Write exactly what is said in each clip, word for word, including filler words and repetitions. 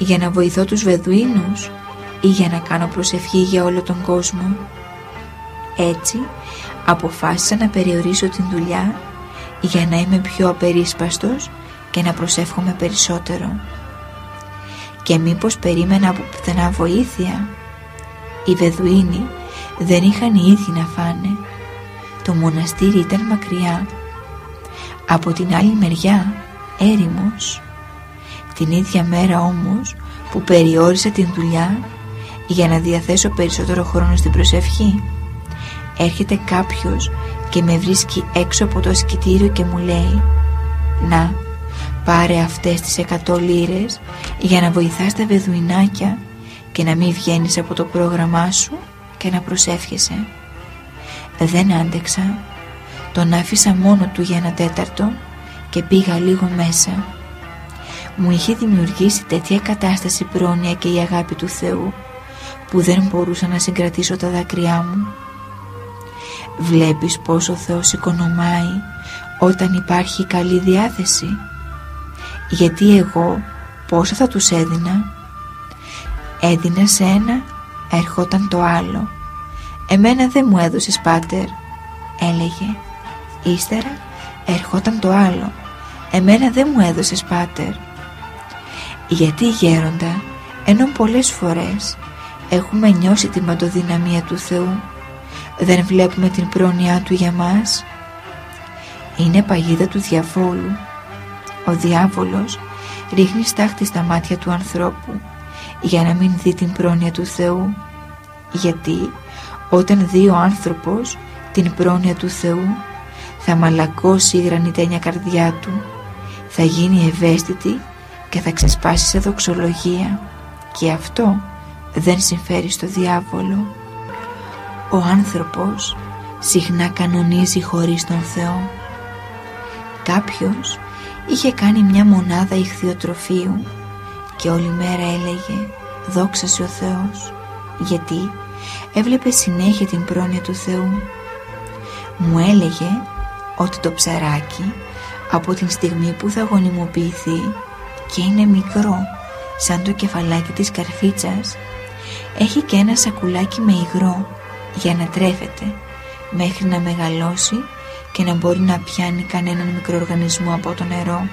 για να βοηθώ τους Βεδουίνους ή για να κάνω προσευχή για όλο τον κόσμο? Έτσι αποφάσισα να περιορίσω την δουλειά για να είμαι πιο απερίσπαστος και να προσεύχομαι περισσότερο. Και μήπως περίμενα από πουθενά βοήθεια? Οι Βεδουίνοι δεν είχαν οι ίδιοι να φάνε. Το μοναστήρι ήταν μακριά. Από την άλλη μεριά έρημος. Την ίδια μέρα όμως που περιόρισα την δουλειά για να διαθέσω περισσότερο χρόνο στην προσευχή, έρχεται κάποιος και με βρίσκει έξω από το ασκητήριο και μου λέει: «Να, πάρε αυτές τις εκατό λίρες για να βοηθάς τα Βεδουινάκια και να μην βγαίνεις από το πρόγραμμά σου και να προσεύχεσαι». Δεν άντεξα. Τον άφησα μόνο του για ένα τέταρτο και πήγα λίγο μέσα. Μου είχε δημιουργήσει τέτοια κατάσταση πρόνοια και η αγάπη του Θεού που δεν μπορούσα να συγκρατήσω τα δάκρυά μου. Βλέπεις πως ο Θεός οικονομάει όταν υπάρχει καλή διάθεση? Γιατί εγώ πόσα θα τους έδινα? Έδινα σε ένα, ερχόταν το άλλο. «Εμένα δεν μου έδωσες, πάτερ», έλεγε. Ύστερα ερχόταν το άλλο. «Εμένα δεν μου έδωσες, πάτερ». Γιατί, γέροντα, ενώ πολλές φορές έχουμε νιώσει την παντοδυναμία του Θεού, δεν βλέπουμε την πρόνοιά του για μας? Είναι παγίδα του διαβόλου. Ο διάβολος ρίχνει στάχτη στα μάτια του ανθρώπου για να μην δει την πρόνοια του Θεού. Γιατί όταν δει ο άνθρωπος την πρόνοια του Θεού, θα μαλακώσει η γρανιτένια καρδιά του, θα γίνει ευαίσθητη και θα ξεσπάσει σε δοξολογία, και αυτό δεν συμφέρει στο διάβολο. Ο άνθρωπος συχνά κανονίζει χωρίς τον Θεό. Κάποιος είχε κάνει μια μονάδα ηχθειοτροφείου και όλη μέρα έλεγε «Δόξα σε ο Θεός», γιατί έβλεπε συνέχεια την πρόνοια του Θεού. Μου έλεγε ότι το ψαράκι από την στιγμή που θα γονιμοποιηθεί και είναι μικρό σαν το κεφαλάκι της καρφίτσας, έχει και ένα σακουλάκι με υγρό για να τρέφεται μέχρι να μεγαλώσει και να μπορεί να πιάνει κανέναν μικροοργανισμό από το νερό.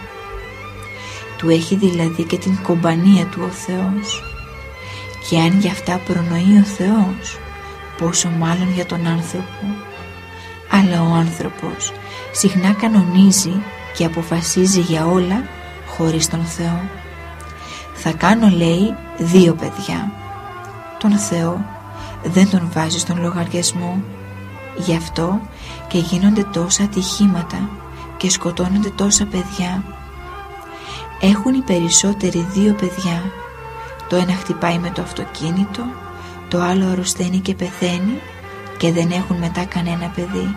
Του έχει δηλαδή και την κομπανία του ο Θεός. Και αν για αυτά προνοεί ο Θεός, πόσο μάλλον για τον άνθρωπο. Αλλά ο άνθρωπος συχνά κανονίζει και αποφασίζει για όλα χωρίς τον Θεό. Θα κάνω, λέει, δύο παιδιά. Τον Θεό δεν τον βάζει στον λογαριασμό. Γι' αυτό και γίνονται τόσα ατυχήματα και σκοτώνονται τόσα παιδιά. Έχουν οι περισσότεροι δύο παιδιά. Το ένα χτυπάει με το αυτοκίνητο, το άλλο αρρωσταίνει και πεθαίνει και δεν έχουν μετά κανένα παιδί.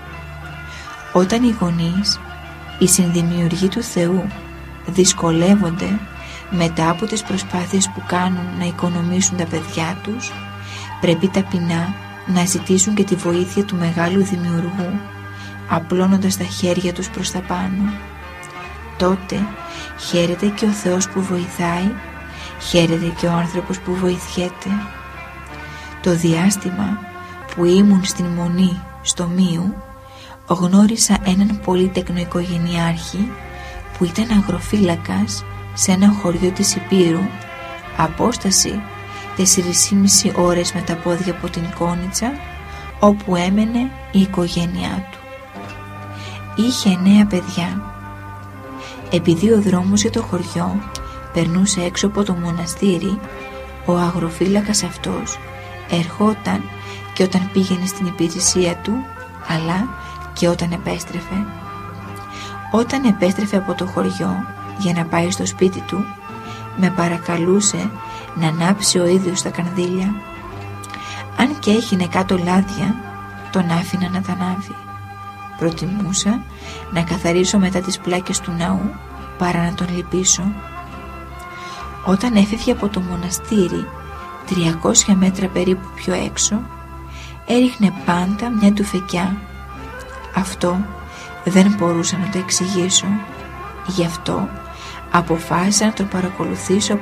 Όταν οι γονείς, οι συνδημιουργοί του Θεού, δυσκολεύονται μετά από τις προσπάθειες που κάνουν να οικονομήσουν τα παιδιά τους, πρέπει ταπεινά να ζητήσουν και τη βοήθεια του μεγάλου δημιουργού, απλώνοντας τα χέρια τους προς τα πάνω. Τότε χαίρεται και ο Θεός που βοηθάει, χαίρεται και ο άνθρωπος που βοηθιέται. Το διάστημα που ήμουν στην Μονή στο Μίου, γνώρισα έναν πολύτεκνο οικογενειάρχη που ήταν αγροφύλακας σε ένα χωριό της Υπήρου, απόσταση τέσσερις και μισή ώρες με τα πόδια από την Κόνιτσα, όπου έμενε η οικογένειά του. Είχε εννέα παιδιά. Επειδή ο δρόμος για το χωριό περνούσε έξω από το μοναστήρι, ο αγροφύλακας αυτός ερχόταν και όταν πήγαινε στην υπηρεσία του, αλλά και όταν επέστρεφε. Όταν επέστρεφε από το χωριό για να πάει στο σπίτι του, με παρακαλούσε να ανάψει ο ίδιος τα κανδύλια. Αν και έχινε κάτω λάδια, τον άφηνα να τα ανάβει. Προτιμούσα να καθαρίσω μετά τις πλάκες του ναού παρά να τον λυπήσω. Όταν έφευγε από το μοναστήρι, τριακόσια μέτρα περίπου πιο έξω, έριχνε πάντα μια τουφεκιά. Αυτό δεν μπορούσα να το εξηγήσω. Γι' αυτό αποφάσισα να τον παρακολουθήσω